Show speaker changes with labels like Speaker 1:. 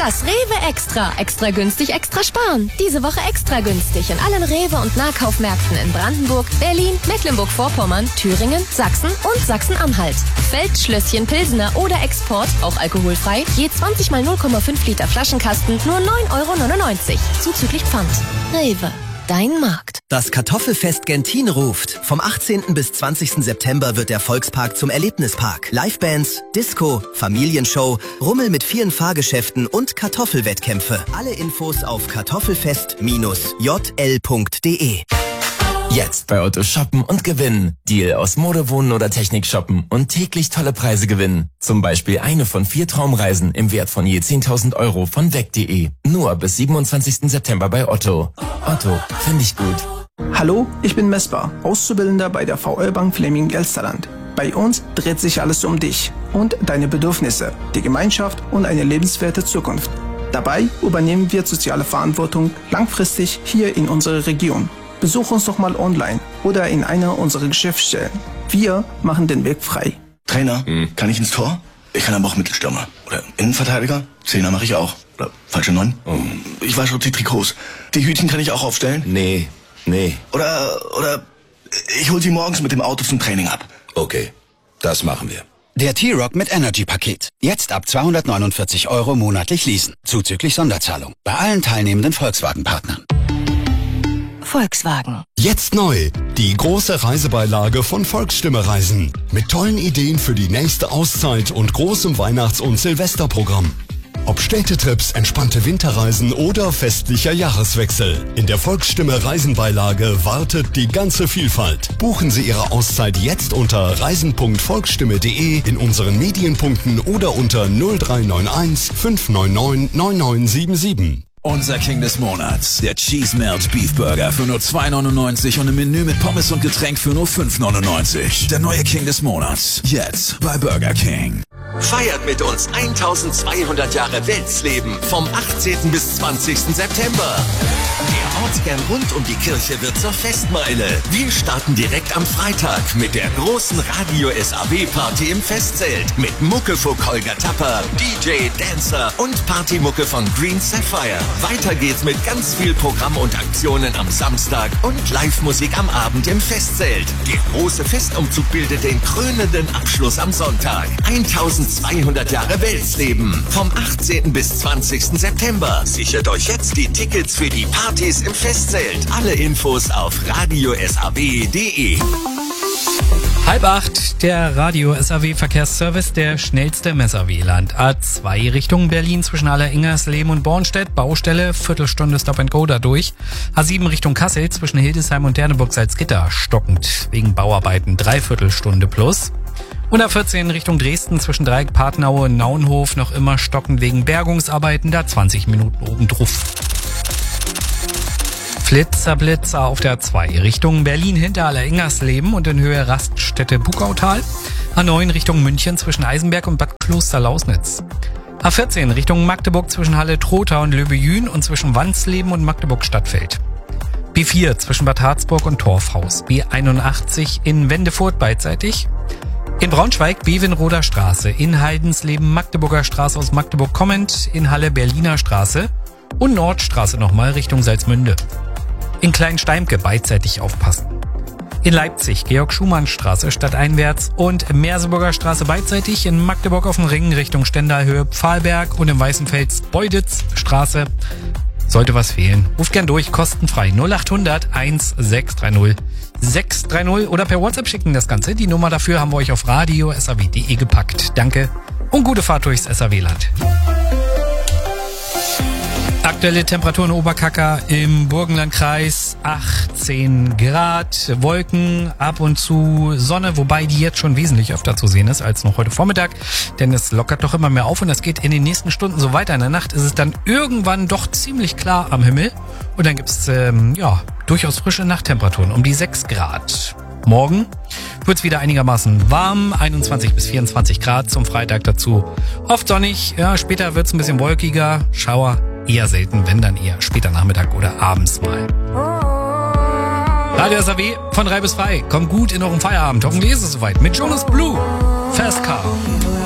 Speaker 1: Das Rewe Extra. Extra günstig, extra sparen. Diese Woche extra günstig in allen Rewe- und Nahkaufmärkten in Brandenburg, Berlin, Mecklenburg-Vorpommern, Thüringen, Sachsen und Sachsen-Anhalt. Feldschlösschen Pilsener oder Export, auch alkoholfrei, je 20 mal 0,5 Liter Flaschenkasten, nur 9,99 €. Zuzüglich Pfand. Rewe. Dein Markt.
Speaker 2: Das Kartoffelfest Gentin ruft. Vom 18. bis 20. September wird der Volkspark zum Erlebnispark. Livebands, Disco, Familienshow, Rummel mit vielen Fahrgeschäften und Kartoffelwettkämpfe. Alle Infos auf kartoffelfest-jl.de.
Speaker 3: Jetzt bei Otto shoppen und gewinnen. Deal aus Mode, Wohnen oder Technik shoppen und täglich tolle Preise gewinnen. Zum Beispiel eine von 4 Traumreisen im Wert von je 10.000 € von weg.de. Nur bis 27. September bei Otto. Otto, finde ich gut.
Speaker 4: Hallo, ich bin Mesbah, Auszubildender bei der VR Bank Fleming-Elsterland. Bei uns dreht sich alles um dich und deine Bedürfnisse, die Gemeinschaft und eine lebenswerte Zukunft. Dabei übernehmen wir soziale Verantwortung langfristig hier in unserer Region. Besuch uns doch mal online oder in einer unserer Geschäftsstellen. Wir machen den Weg frei.
Speaker 5: Trainer, kann ich ins Tor? Ich kann aber auch Mittelstürmer. Oder Innenverteidiger? Zehner mache ich auch. Oder falsche 9? Ich wasche die Trikots. Die Hütchen kann ich auch aufstellen?
Speaker 6: Nee.
Speaker 5: Oder ich hol sie morgens mit dem Auto zum Training ab.
Speaker 6: Okay, das machen wir.
Speaker 7: Der T-Rock mit Energy-Paket. Jetzt ab 249 € monatlich leasen. Zuzüglich Sonderzahlung. Bei allen teilnehmenden Volkswagen-Partnern.
Speaker 1: Volkswagen.
Speaker 8: Jetzt neu, die große Reisebeilage von Volksstimme Reisen. Mit tollen Ideen für die nächste Auszeit und großem Weihnachts- und Silvesterprogramm. Ob Städtetrips, entspannte Winterreisen oder festlicher Jahreswechsel. In der Volksstimme Reisenbeilage wartet die ganze Vielfalt. Buchen Sie Ihre Auszeit jetzt unter reisen.volksstimme.de, in unseren Medienpunkten oder unter 0391 599 9977.
Speaker 9: Unser King des Monats, der Cheese Melt Beef Burger für nur 2,99 € und ein Menü mit Pommes und Getränk für nur 5,99 €. Der neue King des Monats, jetzt bei Burger King.
Speaker 2: Feiert mit uns 1200 Jahre Weltsleben vom 18. bis 20. September. Der Ortskern rund um die Kirche wird zur Festmeile. Wir starten direkt am Freitag mit der großen Radio SAW Party im Festzelt. Mit Muckefuck Holger Tapper, DJ, Dancer und Partymucke von Green Sapphire. Weiter geht's mit ganz viel Programm und Aktionen am Samstag und Live-Musik am Abend im Festzelt. Der große Festumzug bildet den krönenden Abschluss am Sonntag. 1200 Jahre Weltsleben. Vom 18. bis 20. September. Sichert euch jetzt die Tickets für die Partys im Festzelt. Alle Infos auf radiosaw.de.
Speaker 10: 7:30, der Radio SAW Verkehrsservice, der schnellste im SAW-Land. A2 Richtung Berlin zwischen Aller-Ingersleben und Bornstedt, Baustelle, Viertelstunde Stop and Go dadurch. A7 Richtung Kassel zwischen Hildesheim und Derneburg-Salzgitter, stockend wegen Bauarbeiten, Dreiviertelstunde plus. Und A14 Richtung Dresden zwischen Dreieck, Partnaue und Naunhof noch immer stockend wegen Bergungsarbeiten, da 20 Minuten obendrauf. Blitzer auf der A2 Richtung Berlin hinter Aller-Ingersleben und in Höhe Raststätte Bukautal. A9 Richtung München zwischen Eisenberg und Bad Kloster-Lausnitz. A14 Richtung Magdeburg zwischen Halle-Trotha und Löbejün und zwischen Wansleben und Magdeburg-Stadtfeld. B4 zwischen Bad Harzburg und Torfhaus. B81 in Wendefurt beidseitig. In Braunschweig Bevenroder Straße. In Heidensleben Magdeburger Straße aus Magdeburg kommend. In Halle Berliner Straße. Und Nordstraße nochmal Richtung Salzmünde. In Kleinsteimke beidseitig aufpassen. In Leipzig Georg-Schumann-Straße stadteinwärts und Merseburger Straße beidseitig. In Magdeburg auf dem Ring Richtung Stendalhöhe Pfahlberg und im Weißenfels Beuditz-Straße. Sollte was fehlen, ruft gern durch, kostenfrei 0800 1630 630 oder per WhatsApp schicken das Ganze. Die Nummer dafür haben wir euch auf radiosaw.de gepackt. Danke und gute Fahrt durchs SAW-Land. Aktuelle Temperaturen Oberkacker im Burgenlandkreis 18 Grad, Wolken, ab und zu Sonne, wobei die jetzt schon wesentlich öfter zu sehen ist als noch heute Vormittag, denn es lockert doch immer mehr auf und das geht in den nächsten Stunden so weiter. In der Nacht ist es dann irgendwann doch ziemlich klar am Himmel und dann gibt's durchaus frische Nachttemperaturen um die 6 Grad. Morgen wird's wieder einigermaßen warm, 21 bis 24 Grad zum Freitag dazu. Oft sonnig, ja, später wird's ein bisschen wolkiger, Schauer eher selten, wenn dann eher später Nachmittag oder abends mal. Radio SAW von 3 bis 5. Kommt gut in euren Feierabend. Hoffentlich ist es soweit. Mit Jonas Blue. Fast Car.